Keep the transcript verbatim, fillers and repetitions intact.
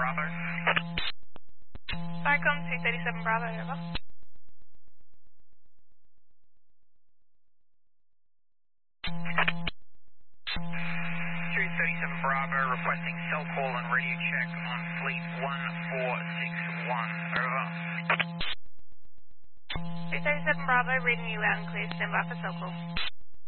Bravo. Starcom three thirty-seven Bravo, over. three thirty-seven Bravo, requesting cell call and radio check on fleet one four six one, over. three thirty-seven Bravo, reading you loud and clear, stand by for cell call.